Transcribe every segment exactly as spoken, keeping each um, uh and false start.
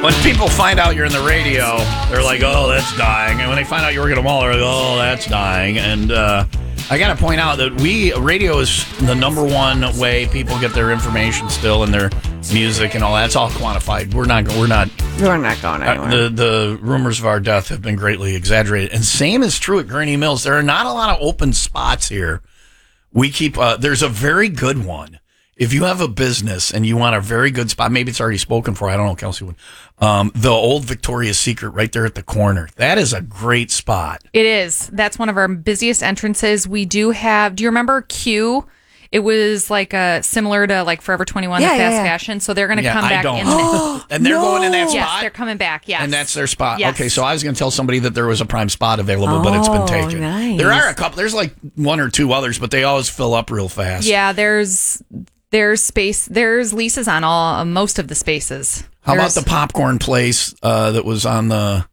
When people find out you're in the radio, they're like, oh, that's dying. And when they find out you work at a mall, they're like, oh, that's dying. And uh, I got to point out that we radio is the number one way people get their information still and their music and all that. It's all quantified. We're not. We're not. We're not going anywhere. Uh, the the rumors of our death have been greatly exaggerated. And same is true at Gurney Mills. There are not a lot of open spots here. We keep. Uh, there's a very good one. If you have a business and you want a very good spot, maybe it's already spoken for. I don't know, Kelsey would. Um, the old Victoria's Secret right there at the corner. That is a great spot. It is. That's one of our busiest entrances. We do have, do you remember Q? It was like a similar to like Forever twenty-one, Yeah, the fast yeah, yeah. fashion. So they're going to Yeah, come I back don't. in. The, And they're going in that spot? yes, they're coming back. Yes. And that's their spot. Yes. Okay, so I was going to tell somebody that there was a prime spot available, but it's been Oh, taken. nice. There are a couple. There's like one or two others, but they always fill up real fast. Yeah, there's there's space. There's leases on all uh, most of the spaces. How There's- about the popcorn place uh, that was on the?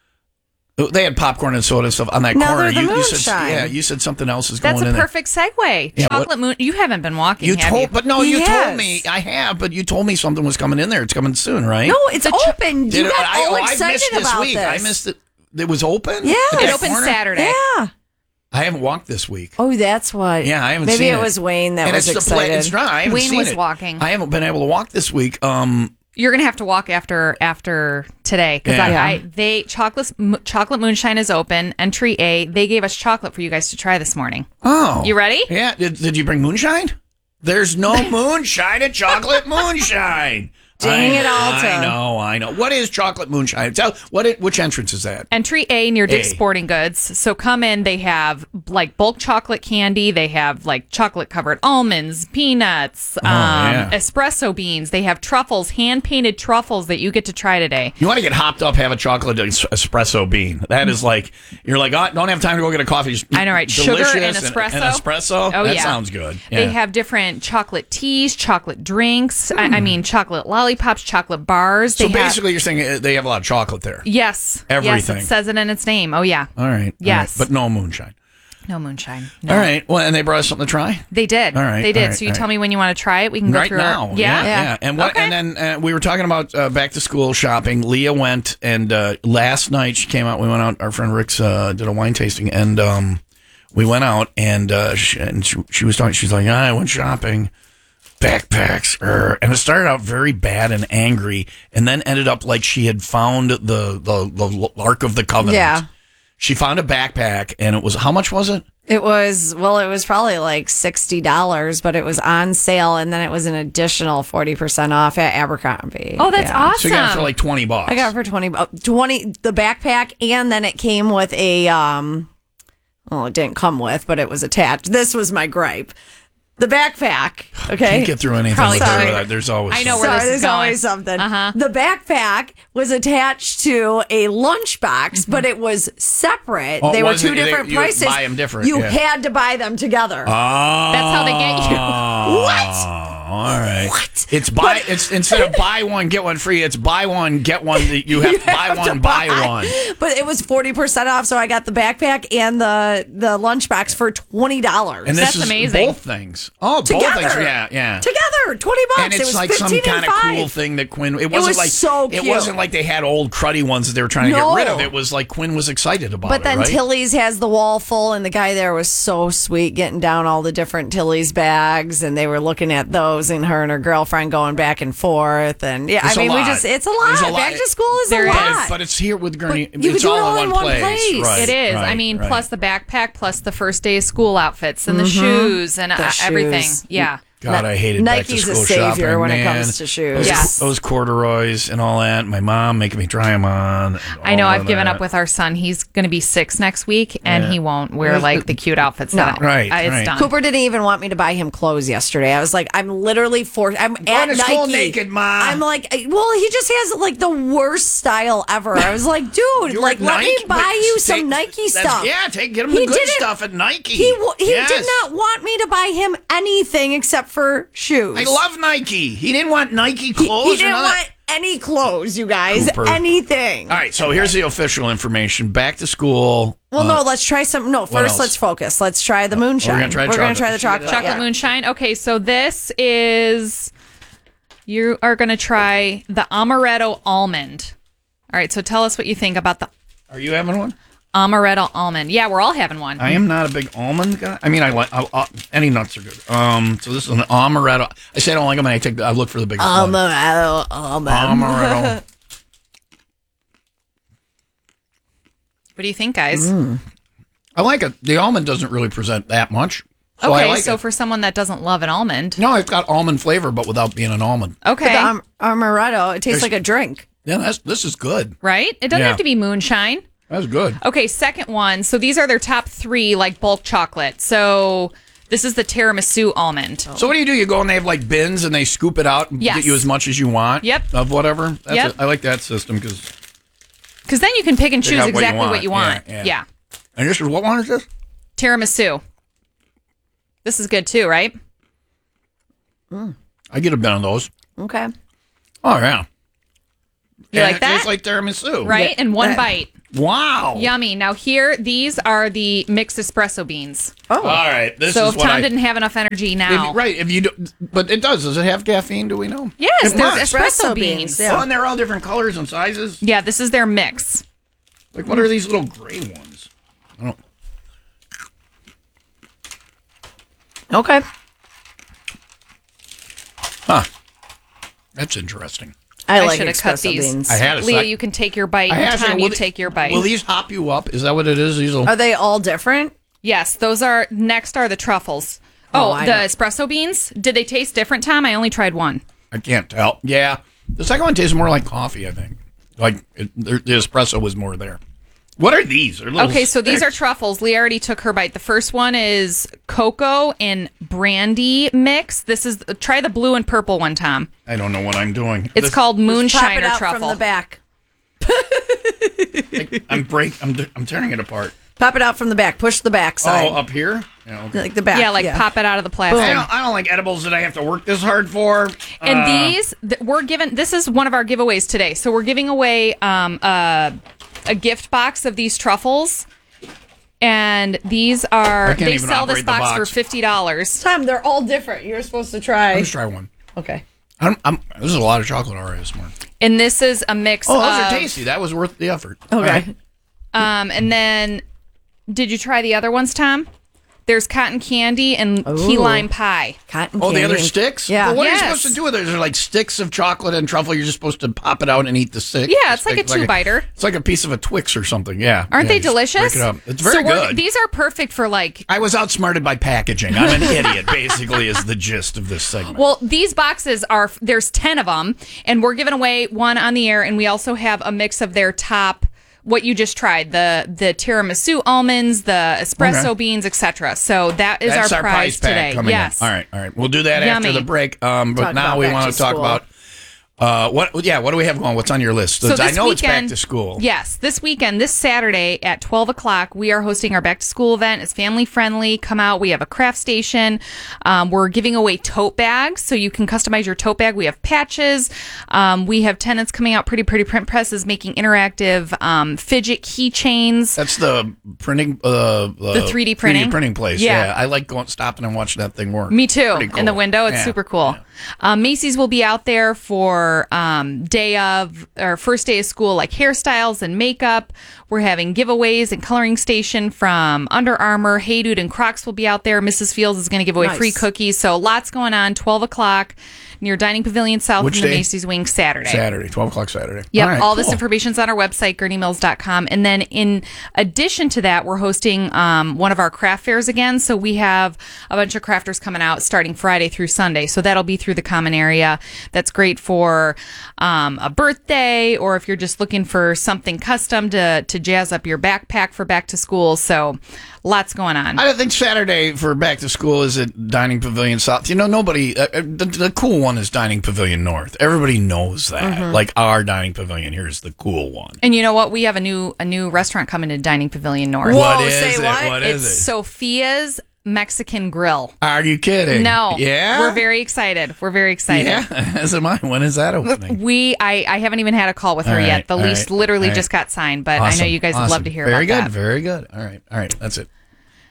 They had popcorn and soda and stuff on that No, corner. they're the you, you said, moonshine. yeah, you said something else is That's going a in there. perfect segue. Yeah, Chocolate what- Moon. You haven't been walking. You have told, you? but no, He you has. told me I have, but you told me something was coming in there. It's coming soon, right? No, it's The cho- open. Did You it- got I, all oh, I excited missed this about week. this. I missed it. It was open. Yeah. At It that opens corner? Saturday. Yeah. I haven't walked this week. Oh, that's what. Yeah, I haven't Maybe seen it. it was Wayne that and was it's the play, excited. it's not. I haven't Wayne seen was it. walking. I haven't been able to walk this week. Um, You're gonna have to walk after after today because Yeah. I, Yeah. I they chocolate m- chocolate moonshine is open. Entry A. They gave us chocolate for you guys to try this morning. oh, You ready? Yeah. Did, did you bring moonshine? There's no moonshine at Chocolate Moonshine. Dang I, it, Alta. I know, I know. What is Chocolate Moonshine? Tell what. It, which entrance is that? Entry A near Dick's A. Sporting Goods. So come in. They have like bulk chocolate candy. They have like chocolate covered almonds, peanuts, um, yeah. espresso beans. They have truffles, hand painted truffles that you get to try today. You want to get hopped up, have a chocolate es- espresso bean. That is like you're like, oh, don't have time to go get a coffee. Just I know, right? Sugar delicious and espresso. And, espresso. Oh, that yeah. sounds good. They Yeah. have different chocolate teas, chocolate drinks. I, I mean, chocolate lollipops, chocolate bars. So They have- basically, you're saying uh, they have a lot of chocolate there. yes, Everything. Yes, it says it in its name. Oh yeah, All right. Yes. all right, but no moonshine. no moonshine. No. All right. Well, and they brought us something to try. They did. All right, They did. all right, so you all tell right. me when you want to try it. We can go Right through. now, Our, yeah, yeah. yeah. And what? Okay. And then uh, we were talking about uh, back to school shopping. Leah went, and uh, last night she came out. We went out. Our friend Rick's uh, did a wine tasting, and um, we went out, and uh, she, and she, she was talking. She's like, ah, I went shopping, backpacks, er. And it started out very bad and angry, and then ended up like she had found the the, the Ark of the Covenant. Yeah. She found a backpack, and it was how much was it? It was, well, it was probably like sixty dollars, but it was on sale, and then it was an additional forty percent off at Abercrombie. Oh, that's Yeah. awesome. So you got it for like twenty bucks. I got it for twenty, bu- twenty, the backpack, and then it came with a, um, well, it didn't come with, but it was attached. This was my gripe. The backpack, okay? Can't get through anything Probably with her. sorry. Uh, There's always I know something. where Sorry, this is there's going. always something. Uh-huh. The backpack was attached to a lunchbox, Mm-hmm. but it was separate. Oh, they were was two it? They- different you prices. buy 'em different, You yeah. had to buy them together. Oh, That's how they get you. What? All right. What? It's buy. It's instead of buy one get one free. It's buy one get one. That you have to buy have to one buy buy. one. But it was forty percent off, so I got the backpack and the the lunchbox for twenty dollars. And this That's is amazing. both things. Oh, Together. both things. Yeah, yeah. Together, twenty bucks. And it it's was like some fifteen kind and of five. cool thing that Quinn. It wasn't was like so It cute. wasn't like they had old cruddy ones that they were trying to No. get rid of. It was like Quinn was excited about But it. then right? Tilly's has the wall full, and the guy there was so sweet, getting down all the different Tilly's bags, and they were looking at those, and her and her girlfriend going back and forth, and yeah, It's I a mean, we lot. just it's a There's lot. a lot. Back to school is There a is. lot. But it's here with Gurney. But you it's could do all it all in in one one place. place. Right, It is. I right, mean, right. plus the backpack, plus the first day of school outfits and the shoes and The uh, everything. shoes. Yeah. God, I hated Nike's back to school a savior shopping, when it man. comes to shoes. Those, Yes. those corduroys and all that. My mom making me try them on. and I know all I've of given that. up with our son. He's going to be six next week, and Yeah. he won't wear like the cute outfits. that Right, uh, it's right. done. Cooper didn't even want me to buy him clothes yesterday. I was like, I'm literally forced. I'm Going at to Nike. school naked, Ma. I'm like, well, he just has like the worst style ever. I was like, dude, You're like, at let me Nike, buy but you take- some Nike that's- stuff. Yeah, take get him He the good didn't- stuff at Nike. He w- he Yes. did not want me to buy him anything except for shoes. I love Nike. He didn't want Nike He, clothes. he or didn't none of that. want any clothes, you guys. Cooper. Anything. All right, so here's the official information. Back to school. Well, uh, no, let's try some. No, else? first let's focus. Let's try the moonshine. We're gonna try We're gonna chocolate. try the chocolate. Chocolate yeah. moonshine. Okay, so this is You are going to try the amaretto almond. All right, so tell us what you think about the Are you having one? amaretto almond. Yeah, we're all having one. I am not a big almond guy. I mean, I like I, I, any nuts are good. Um, so this is an amaretto. I say I don't like them, and I take. The, I look for the big one. Amaretto almond. Amaretto. What do you think, guys? I like it. The almond doesn't really present that much. So okay, I like so it. for someone that doesn't love an almond. No, it's got almond flavor, but without being an almond. Okay. The am- amaretto, it tastes There's- like a drink. Yeah, that's this is good. Right? It doesn't Yeah. have to be moonshine. That's good. Okay, second one. So these are their top three, like bulk chocolate. So this is the tiramisu almond. So what do you do? You go and they have like bins and they scoop it out and Yes. get you as much as you want. Yep. Of whatever. That's Yep. it. I like that system because. Because then you can pick and Pick choose out what you exactly want. what you want. Yeah, yeah. yeah. And this is what one is this? Tiramisu. This is good too, right? I get a bin of those. Okay. Oh yeah. You And like it that? tastes like tiramisu. Right? In one Uh, bite. Wow. Yummy. Now here, these are the mixed espresso beans. Oh. All right. This so is if what Tom I. didn't have enough energy if now. you- right. If you do, but it does. Does it have caffeine? Do we know? Yes, It there's must. espresso, Espresso beans. beans, Yeah. yeah. Oh, and they're all different colors and sizes. this is their mix. Like, what are these little gray ones? I don't. Okay. Huh. That's interesting. I, I like should have cut espresso these. beans. I had a Leah, sec- you can take your bite. I And have to- Tom, will you the- take your bite. Will these hop you up? Is that what it is? These will. Are they all different? Yes, those are next are the truffles. Oh, Oh, I the know. espresso beans. Did they taste different, Tom? I only tried one. I can't tell. Yeah, the second one tastes more like coffee. I think. Like it, the the espresso was more there. What are these? They're little Okay, so these are sticks. truffles. Leah already took her bite. The first one is cocoa and brandy mix. This is try the blue and purple one, Tom. I don't know what I'm doing. It's This- called Pop it moonshiner out truffle. from the back. I'm break. I'm I'm tearing it apart. Pop it out from the back. Push the back side. Oh, up here. Yeah. Okay. Like the back. Yeah, like pop it out of the plastic. I don't, I don't like edibles that I have to work this hard for. And Uh, these, th- we're giving. This is one of our giveaways today. So we're giving away um, a, a gift box of these truffles, and these are I can't they even sell this operate the box, for box. fifty dollars. Tom, they're all different. You're supposed to try. Let's try one. Okay. I'm, I'm, this is a lot of chocolate already this morning. And this is a mix. Oh, those of, are tasty. That was worth the effort. Okay. All right. Um, and then, did you try the other ones, Tom? There's cotton candy and key Ooh. lime pie. Cotton Oh, the candy. other sticks? Yeah. Well, what are Yes. you supposed to do with it? They're like sticks of chocolate and truffle. You're just supposed to pop it out and eat the stick. Yeah, it's like a stick, two-biter. It's like a piece of a Twix or something. Yeah. Aren't Yeah, they just delicious? Break it up. It's very so we're- good. These are perfect for like. I was outsmarted by packaging. I'm an idiot, basically, is the gist of this segment. Well, these boxes are. There's ten of them, and we're giving away one on the air, and we also have a mix of their top. What you just tried, the the tiramisu almonds, the espresso Okay. beans, et cetera. So that is That's our, our prize prize pack today. coming Yes. in. All right, all right. We'll do that after Yummy. the break. Um, but Talk now about we back want to to talk school. about uh, what? Yeah, what do we have going? What's on your list? So I this know it's back weekend- to school. Yes, this weekend, this Saturday at twelve o'clock, we are hosting our back to school event. It's family friendly. Come out. We have a craft station. Um, we're giving away tote bags, so you can customize your tote bag. We have patches. Um, we have tenants coming out. Pretty Pretty Print Press is making interactive um, fidget keychains. That's the printing, uh, The three D printing? printing place. Yeah. Yeah. I like going stopping and watching that thing work. Me too. Pretty cool. In the window, it's Yeah, super cool. yeah. Um, Macy's will be out there for um, day of or first day of school, like hairstyles and makeup. We're having giveaways and coloring station from Under Armour. Hey Dude and Crocs will be out there. Missus Fields is going to give away Nice. free cookies. So lots going on. twelve o'clock near Dining Pavilion South Which in the day? Macy's wing Saturday. Saturday, twelve o'clock Saturday. Yep, All, right, all this cool. information's on our website, gurney mills dot com. And then in addition to that, we're hosting um, one of our craft fairs again. So we have a bunch of crafters coming out starting Friday through Sunday. So that'll be through the common area. That's great for um, a birthday, or if you're just looking for something custom to, to jazz up your backpack for back to school. So lots going on. I don't think Saturday for back to school is at Dining Pavilion South. You know, nobody. Uh, uh, the, the cool one is Dining Pavilion North. Everybody knows that. Mm-hmm. Like our Dining Pavilion here is the cool one. And you know what? We have a new a new restaurant coming to Dining Pavilion North. Whoa, What is say it? what? What It's is it? Sophia's Mexican Grill. Are you kidding? No. Yeah. We're very excited. We're very excited. Yeah. As am I. When is that opening? We I, I haven't even had a call with her All yet. right, The all lease right, literally all right. just got signed, but I know Awesome, you guys would love awesome. to hear very about good, that. Very good. All right. All right. That's it.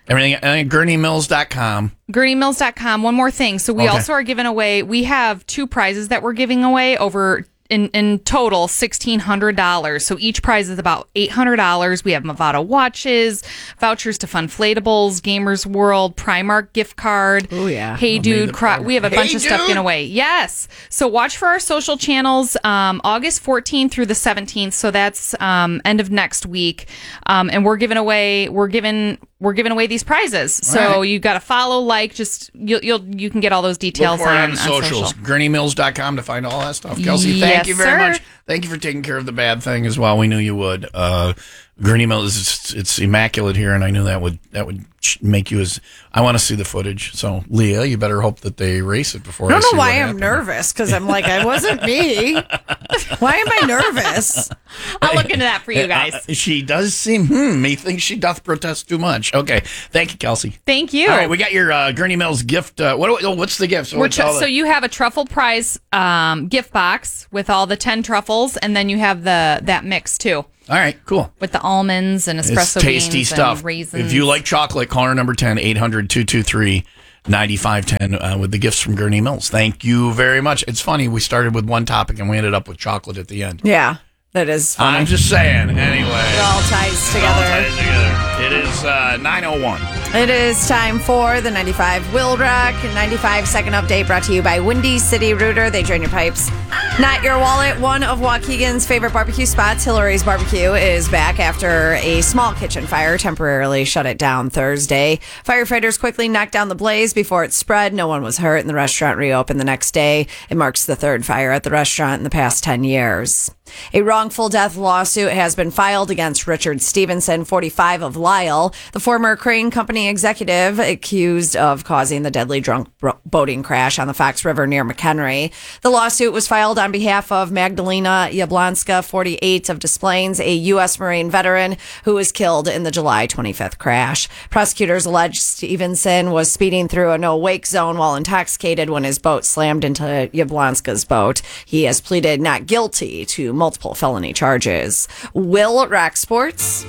Everything at gurney mills dot com. gurney mills dot com. One more thing. So we Okay. also are giving away, we have two prizes that we're giving away over in, in total sixteen hundred dollars. So each prize is about eight hundred dollars. We have Movado watches, vouchers to Funflatables, Gamers World, Primark gift card. Oh, yeah. Hey Dude, cro- we have a Hey bunch of stuff Dude. given away. Yes. So watch for our social channels um, August fourteenth through the seventeenth. So that's um, end of next week. Um, and we're giving away, we're giving, we're giving away these prizes. So right. you got to follow, like, just you'll, you'll you can get all those Look details for it on, on on socials. social. gurney mills dot com to find all that stuff. Kelsey, thank Yes, you very sir. much. Thank you for taking care of the bad thing as well. We knew you would. Uh, Gurney Mills is it's immaculate here, and I knew that would that would make you as. I want to see the footage. So, Leah, you better hope that they erase it before. I don't see know why what I'm happened. nervous because I'm like, I wasn't me. Why am I nervous? I'll look into that for you guys. Uh, she does seem, hmm, methinks she doth protest too much. Okay. Thank you, Kelsey. Thank you. All right, we got your uh, Gurney Mills gift. Uh, what? do- What's the gift? So, We're what's tr- all so the- you have a truffle prize um, gift box with all the ten truffles, and then you have the that mix too all right, cool. with the almonds and It's espresso tasty beans stuff. and raisins. If you like chocolate, call our number ten, eight hundred, two two three, nine five one zero uh, with the gifts from Gurney Mills. Thank you very much. It's funny, we started with one topic and we ended up with chocolate at the end. Yeah, that is funny. I'm just saying. Anyway. It all ties It all together. ties together. It is uh, nine oh one. It is time for the ninety-five Will Rock ninety-five second update brought to you by Windy City Rooter. They drain your pipes, not your wallet. One of Waukegan's favorite barbecue spots, Hillary's Barbecue, is back after a small kitchen fire temporarily shut it down Thursday. Firefighters quickly knocked down the blaze before it spread. No one was hurt, and the restaurant reopened the next day. It marks the third fire at the restaurant in the past ten years. A wrongful death lawsuit has been filed against Richard Stevenson, forty-five, of Lyle, the former Crane Company executive accused of causing the deadly drunk bro- boating crash on the Fox River near McHenry. The lawsuit was filed on behalf of Magdalena Yablonska, forty-eight, of Des Plaines, a U S Marine veteran who was killed in the July twenty-fifth crash. Prosecutors allege Stevenson was speeding through a no-wake zone while intoxicated when his boat slammed into Yablonska's boat. He has pleaded not guilty to multiple felony charges. Will Rock Sports.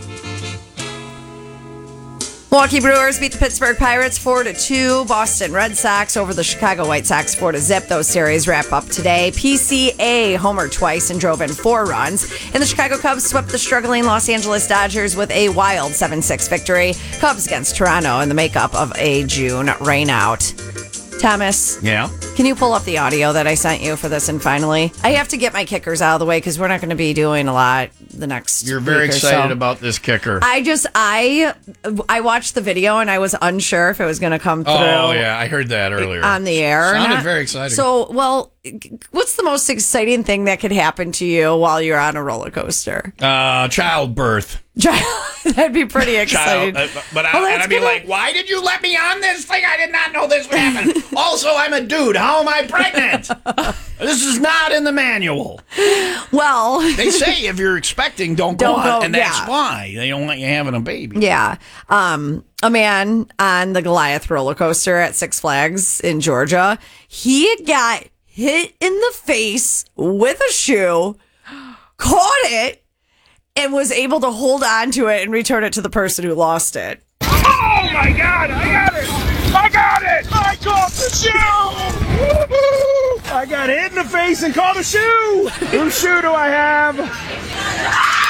Milwaukee Brewers beat the Pittsburgh Pirates four to two. Boston Red Sox over the Chicago White Sox four to zip. Those series wrap up today. P C A homered twice and drove in four runs. And the Chicago Cubs swept the struggling Los Angeles Dodgers with a wild seven six victory. Cubs against Toronto in the makeup of a June rainout. Thomas, Yeah. can you pull up the audio that I sent you for this? And finally, I have to get my kickers out of the way because we're not going to be doing a lot the next You're very week or excited so. about this kicker. I just I I watched the video and I was unsure if it was going to come through. Oh, yeah. I heard that earlier. On the air. or Sounded not. very exciting. So, well, what's the most exciting thing that could happen to you while you're on a roller coaster? Uh, childbirth. That'd be pretty exciting. Child, uh, but I, Well, and that's I'd be gonna- like, why did you let me on this thing? I did not know this would happen. Also, I'm a dude. How am I pregnant? This is not in the manual. Well, They say if you're expecting, don't, Don't go on. go, And that's yeah. why they don't want you having a baby. yeah. Um, a man on the Goliath roller coaster at Six Flags in Georgia, he got hit in the face with a shoe, caught it, and was able to hold on to it and return it to the person who lost it. Oh my God! I got it! I got it! I caught the shoe! Woo-hoo! I got hit in the face and caught a shoe. Whose shoe do I have?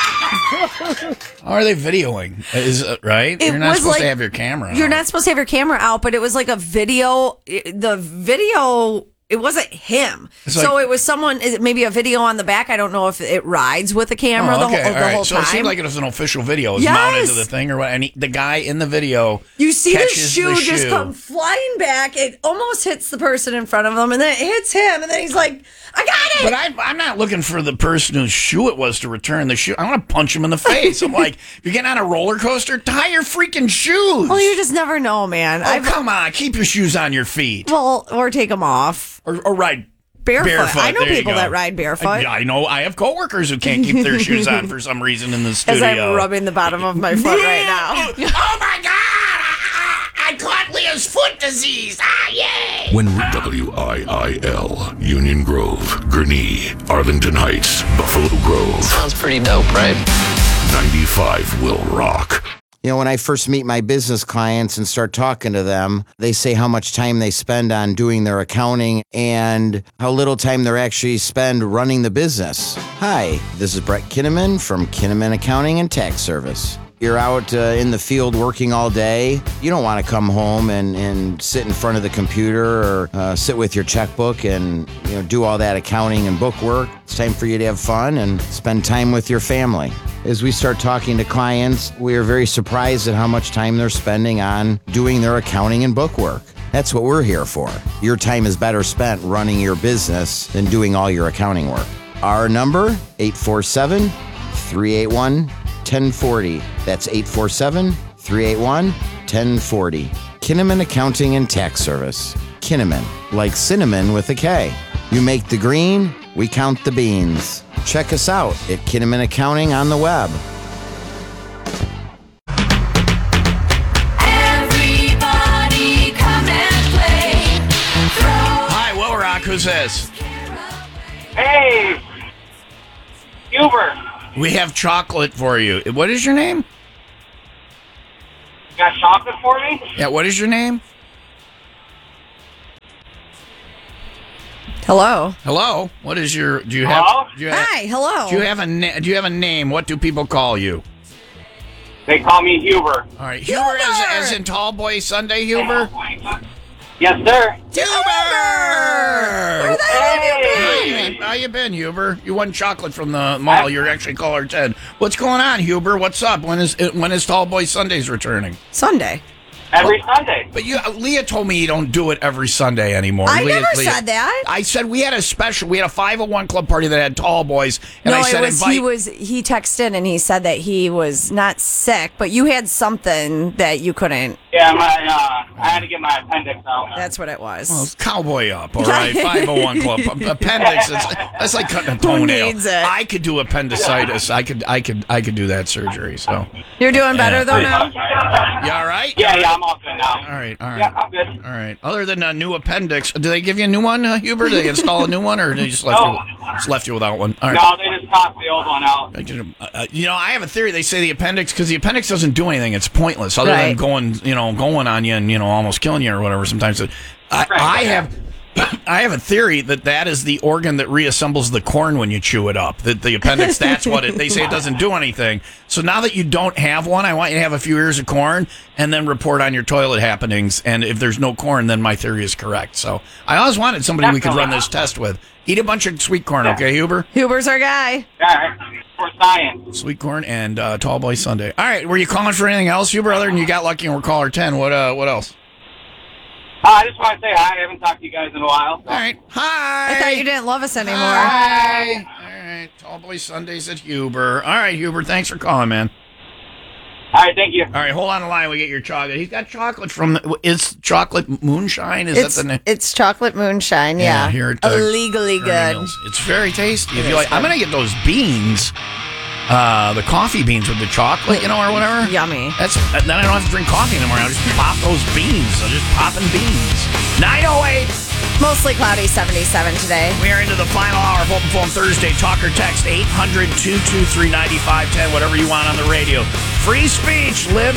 How are they videoing? Is uh, right? It You're not was supposed like- to have your camera. You're on. not supposed to have your camera out, but it was like a video. The video, it wasn't him. It's So like- it was someone, is it maybe a video on the back. I don't know if it rides with the camera Oh, the okay, whole, all the right. whole So time. it seemed like it was an official video. It was mounted to Yes. the thing or what. And he, the guy in the video, you see the catches shoe the just shoe. come flying back. It almost hits the person in front of him, and then it hits him, and then he's like, I got it. But I, I'm not looking for the person whose shoe it was to return the shoe. I want to punch him in the face. I'm like, you're getting on a roller coaster? Tie your freaking shoes. Well, you just never know, man. oh, I've, come on. Keep your shoes on your feet. well, or take them off. Or, or ride Barefoot. barefoot. I know There you people go. that ride barefoot. I, I know. I have coworkers who can't keep their shoes on for some reason in the As studio. I'm rubbing the bottom of my foot right now. Oh, my God. I, I, I caught Leah's foot disease. Ah, yay. When W I I L, Union Grove, Gurnee, Arlington Heights, Buffalo Grove, Sounds pretty dope, right? ninety-five will rock. You know, when I first meet my business clients and start talking to them, they say how much time they spend on doing their accounting and how little time they actually spend running the business. Hi, this is Brett Kinnaman from Kinnaman Accounting and Tax Service. You're out uh, in the field working all day. You don't want to come home and, and sit in front of the computer or uh, sit with your checkbook and you know do all that accounting and book work. It's time for you to have fun and spend time with your family. As we start talking to clients, we are very surprised at how much time they're spending on doing their accounting and book work. That's what we're here for. Your time is better spent running your business than doing all your accounting work. Our number, eight four seven, three eight one, one zero four zero. That's eight four seven, three eight one, one zero four zero. Kinnaman Accounting and Tax Service. Kinnaman, like cinnamon with a K. You make the green, we count the beans. Check us out at Kinnaman Accounting on the web. Everybody come and play. Throw. Hi, Will Rock. Who's this? Hey, Huber. We have chocolate for you. What is your name? You got chocolate for me? Yeah, what is your name? Hello. Hello. What is your? Do you have? Hello? Do you have, Hi. Hello. Do you have a na- Do you have a name? What do people call you? They call me Huber. All right, Huber, as, as in Tall Boy Sunday, Huber. Yes, sir. Huber. Hey. How you been, Huber? You won chocolate from the mall. You're actually caller ten. What's going on, Huber? What's up? When is when is Tall Boy Sundays returning? Sunday. Every Sunday. But you, Leah told me you don't do it every Sunday anymore. I Leah, never Leah- said that. I said we had a special. We had a five oh one club party that had Tall Boys, and no, I said it was invite. he was he texted and he said that he was not sick, but you had something that you couldn't. Yeah, my uh, I had to get my appendix out. That's what it was. Well, it's cowboy up, all right. five oh one club appendix. It's, that's like cutting a toenail. needs it? I could do appendicitis. I could, I could, I could do that surgery. So, You're doing better Yeah. though now. you all right? Yeah, yeah, I'm all good now. All right, all right, Yeah, I'm good. all right. Other than a new appendix, do they give you a new one, uh, Huber? Do they install a new one, or they just left No. you, just left you without one? All right. No, they just tossed the old one out. Uh, you know, I have a theory. They say the appendix because the appendix doesn't do anything. It's pointless, other than Right. going, you know, going on you and you know almost killing you or whatever. Sometimes I, I have, I have a theory that that is the organ that reassembles the corn when you chew it up. That the appendix, that's what it. They say it doesn't do anything. So now that you don't have one, I want you to have a few ears of corn and then report on your toilet happenings. And if there's no corn, then my theory is correct. So I always wanted somebody we could run this test with. Eat a bunch of sweet corn, okay, Huber? Huber's our guy. All right, for science. Sweet corn and uh, Tall Boy Sunday. All right, were you calling for anything else, Huber? Other than you got lucky and we're caller ten. What uh, what else? Uh, I just want to say hi. I haven't talked to you guys in a while. So. All right, hi. I thought you didn't love us anymore. Hi. All right, Tall Boy Sundays at Huber. All right, Huber, thanks for calling, man. All right, thank you. All right, hold on the line. We get your chocolate. He's got chocolate from. Is chocolate moonshine? Is It's that the name? it's chocolate moonshine. Yeah, Yeah, here at, uh, illegally good. Mills. It's very tasty. If you like, I'm gonna get those beans, uh, the coffee beans with the chocolate, you know, or whatever. Yummy. That's then I don't have to drink coffee anymore. I'll just pop those beans. I'll just popping beans. nine oh eight. Mostly cloudy, seventy-seven today. We are into the final hour of Open Phone Thursday. Talk or text eight hundred, two two three, nine five one zero, whatever you want on the radio. Free speech. Libs